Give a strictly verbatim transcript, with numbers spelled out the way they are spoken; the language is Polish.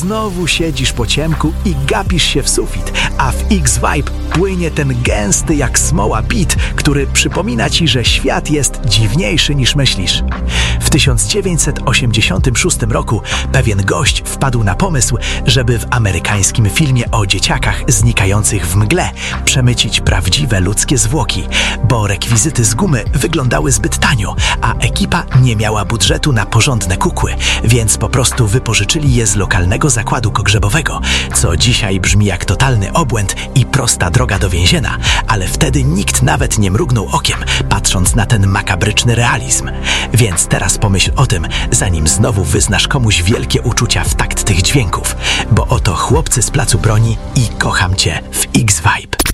znowu siedzisz po ciemku i gapisz się w sufit, a w X-Vibe płynie ten gęsty jak smoła beat, który przypomina ci, że świat jest dziwniejszy niż myślisz. W tysiąc dziewięćset osiemdziesiątym szóstym roku pewien gość wpadł na pomysł, żeby w amerykańskim filmie o dzieciakach znikających w mgle przemycić prawdziwe ludzkie zwłoki, bo rekwizyty z gumy wyglądały zbyt tanio, a ekipa nie miała budżetu na porządne kukły, więc po prostu wypożyczyli je z lokalnego zakładu pogrzebowego, co dzisiaj brzmi jak totalny obłęd i prosta droga do więzienia, ale wtedy nikt nawet nie mrugnął okiem, patrząc na ten makabryczny realizm. Więc teraz pomyśl o tym, zanim znowu wyznasz komuś wielkie uczucia w takt tych dźwięków, bo oto chłopcy z placu broni i kocham cię w X-Vibe.